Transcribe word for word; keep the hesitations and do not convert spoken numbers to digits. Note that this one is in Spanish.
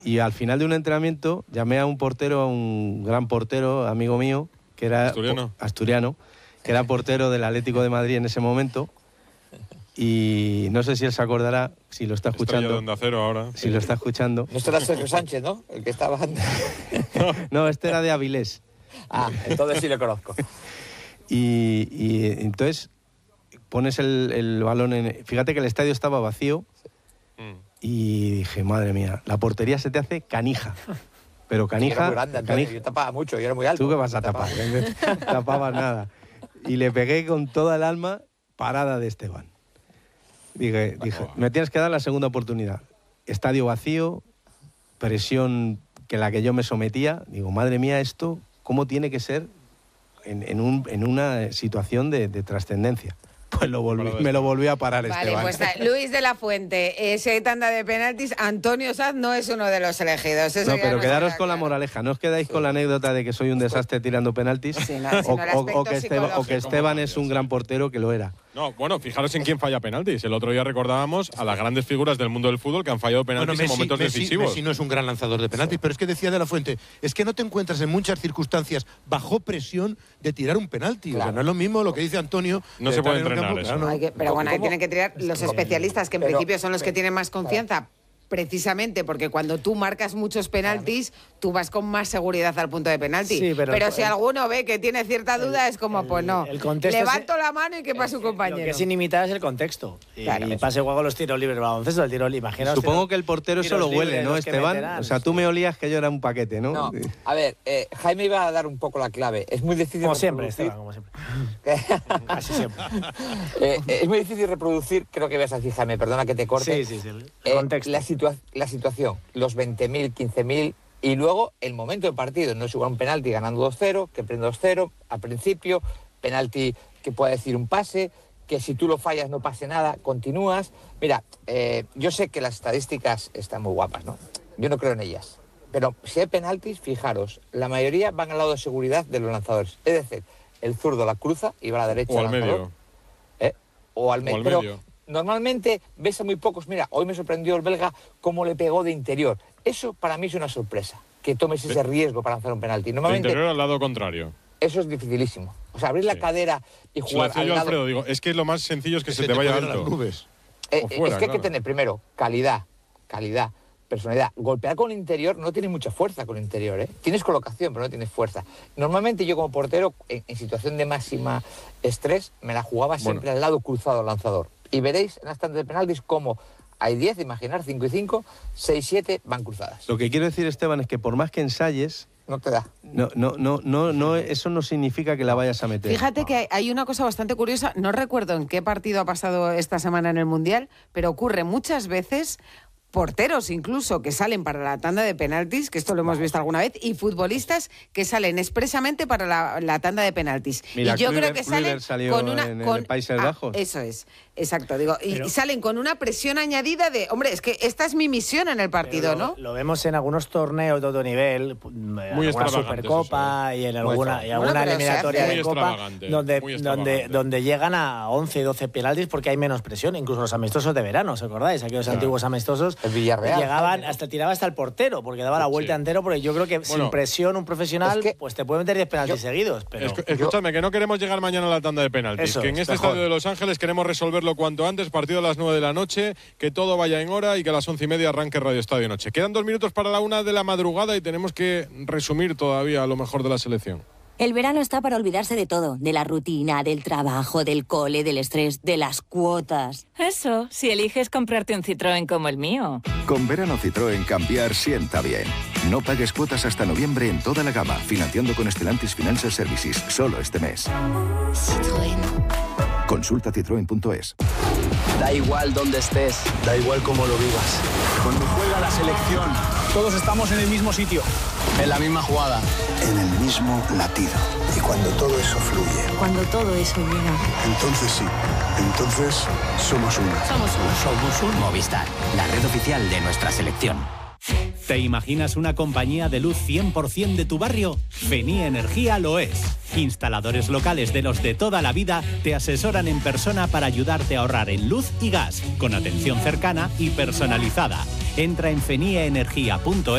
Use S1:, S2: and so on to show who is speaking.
S1: Y al final de un entrenamiento llamé a un portero, a un gran portero, amigo mío, que era
S2: asturiano,
S1: asturiano que era portero del Atlético de Madrid en ese momento. Y no sé si él se acordará, si lo está escuchando.
S2: Estrella de Onda Cero ahora.
S1: Si lo está escuchando.
S3: No será Sergio Sánchez, ¿no? El que estaba antes.
S1: No, este era de Avilés.
S3: Ah, entonces sí lo conozco.
S1: Y, y entonces pones el, el balón en... Fíjate que el estadio estaba vacío. Sí. Y dije, madre mía, la portería se te hace canija. Pero canija...
S3: Era muy grande, Antonio,
S1: canija.
S3: Yo tapaba mucho, yo era muy alto.
S1: ¿Tú qué vas a tapar? No tapabas nada. Y le pegué con toda el alma parada de Esteban. Dije, dije, me tienes que dar la segunda oportunidad. Estadio vacío, presión que la que yo me sometía. Digo, madre mía, esto, ¿cómo tiene que ser en, en, un, en una situación de, de trascendencia? Pues lo volví, me lo volví a parar,
S4: vale,
S1: Esteban.
S4: Pues Luis de la Fuente, ese tanda de penaltis, Antonio Sanz no es uno de los elegidos. Eso
S1: no, pero
S4: no
S1: quedaros con claro. la moraleja. No os quedáis sí. con la anécdota de que soy un desastre tirando penaltis. Sí, no, o, o, o, que Esteban, o que Esteban es un gran portero, que lo era.
S2: No, bueno, fijaros en quién falla penaltis. El otro día recordábamos a las grandes figuras del mundo del fútbol que han fallado penaltis bueno, Messi, en momentos
S5: Messi,
S2: decisivos.
S5: Messi no es un gran lanzador de penaltis, sí. pero es que decía de la Fuente, es que no te encuentras en muchas circunstancias bajo presión de tirar un penalti. Claro. O sea, no es lo mismo lo que dice Antonio.
S2: No se puede entrenar
S5: campo,
S2: eso.
S5: claro, no.
S4: Que, pero bueno, ahí tienen que tirar los especialistas, que en
S3: pero,
S4: principio son los que tienen más confianza.
S3: Claro.
S4: Precisamente porque cuando tú marcas muchos penaltis, tú vas con más seguridad al punto de penalti.
S6: Sí, pero
S4: pero
S6: el,
S4: si alguno ve que tiene cierta duda,
S6: el,
S4: es como,
S6: el,
S4: pues no.
S6: El contexto
S4: Levanto
S6: es,
S4: la mano y que pase un compañero.
S6: Lo que es inimitable es el contexto. Y,
S4: claro,
S6: y pase juego los tiros libres, baloncesto, el tiro libre. Imaginaos.
S1: Supongo
S6: tiro,
S1: que el portero eso lo huele, ¿no, Esteban? Meterán, o sea, tú me olías que yo era un paquete, ¿no?
S3: No, a ver, eh, Jaime iba a dar un poco la clave. Es muy difícil
S6: Como siempre, Esteban, como siempre. Casi siempre.
S3: eh, es muy difícil reproducir, creo que ibas a decir, Jaime, perdona que te corte.
S6: Sí, sí, sí.
S3: Eh, la, situa la situación, los veinte mil, quince mil y luego el momento del partido. No es igual un penalti ganando dos cero, que prende dos cero al principio, penalti que pueda decir un pase, que si tú lo fallas no pase nada, continúas. Mira, eh, yo sé que las estadísticas están muy guapas, ¿no? Yo no creo en ellas. Pero si hay penaltis, fijaros, la mayoría van al lado de seguridad de los lanzadores. Es decir, el zurdo la cruza y va a la derecha.
S2: O al medio.
S3: ¿Eh? O al, me o
S2: al
S3: pero
S2: medio.
S3: Normalmente ves a muy pocos. Mira, hoy me sorprendió el belga cómo le pegó de interior. Eso para mí es una sorpresa, que tomes ese riesgo para lanzar un penalti. Normalmente,
S2: de interior al lado contrario.
S3: Eso es dificilísimo. O sea, abrir sí. la cadera y jugar
S2: al
S3: yo,
S2: lado... Alfredo, digo, es que lo más sencillo es que, que se, se te, te vaya alto.
S5: Nubes.
S3: Eh, fuera, es que claro. hay que tener primero calidad, calidad, personalidad. Golpear con el interior no tienes mucha fuerza con el interior, ¿eh? Tienes colocación, pero no tienes fuerza. Normalmente yo como portero, en, en situación de máxima estrés, me la jugaba siempre bueno. al lado cruzado al lanzador. Y veréis en las tandas de penaltis cómo hay diez, imaginar, cinco y cinco, seis, siete van cruzadas.
S1: Lo que quiero decir, Esteban, es que por más que ensayes...
S3: No te da.
S1: No, no, no, no, no, eso no significa que la vayas a meter.
S4: Fíjate que hay una cosa bastante curiosa, no recuerdo en qué partido ha pasado esta semana en el Mundial, pero ocurre muchas veces... porteros incluso que salen para la tanda de penaltis, que esto lo hemos visto alguna vez, y futbolistas que salen expresamente para la, la tanda de penaltis.
S1: Mira,
S4: y yo
S1: Kluivert,
S4: creo que salen
S1: salió
S4: con una...
S1: en,
S4: con,
S1: en Países
S4: ah,
S1: Bajos.
S4: Eso es, exacto. Digo,
S6: pero,
S4: y salen con una presión añadida de, hombre, es que esta es mi misión en el partido,
S6: lo,
S4: ¿no?
S6: Lo vemos en algunos torneos de otro nivel,
S2: muy
S6: alguna Supercopa y en alguna, y alguna
S4: bueno,
S6: eliminatoria de Copa, donde, donde, donde llegan a once, doce penaltis porque hay menos presión, incluso los amistosos de verano, ¿os acordáis? Aquellos claro. antiguos amistosos.
S3: El Villarreal.
S6: Llegaban, hasta tiraba hasta el portero, porque daba la vuelta sí. entero, porque yo creo que bueno, sin presión un profesional, es que pues te puede meter diez penaltis yo, seguidos. Pero
S2: es, escúchame, que no queremos llegar mañana a la tanda de penaltis, Eso, que en este mejor. estadio de Los Ángeles queremos resolverlo cuanto antes, partido a las nueve de la noche, que todo vaya en hora y que a las once y media arranque Radio Estadio Noche. Quedan dos minutos para la una de la madrugada y tenemos que resumir todavía lo mejor de la selección.
S7: El verano está para olvidarse de todo, de la rutina, del trabajo, del cole, del estrés, de las cuotas.
S8: Eso, si eliges comprarte un Citroën como el mío.
S9: Con verano Citroën cambiar sienta bien. No pagues cuotas hasta noviembre en toda la gama, financiando con Stellantis Financial Services, solo este mes.
S10: Citroën.
S9: Consulta citroen punto es.
S11: Da igual dónde estés, da igual cómo lo vivas.
S12: Cuando juega la selección, todos estamos en el mismo sitio.
S11: En la misma jugada.
S13: En el mismo latido. Y cuando todo eso fluye.
S7: Cuando todo eso llega.
S13: Entonces sí. Entonces somos uno.
S7: Somos uno.
S14: Somos un Movistar, la red oficial de nuestra selección.
S15: ¿Te imaginas una compañía de luz cien por ciento de tu barrio? Fenía Energía lo es. Instaladores locales de los de toda la vida te asesoran en persona para ayudarte a ahorrar en luz y gas, con atención cercana y personalizada. Entra en fenia energía punto es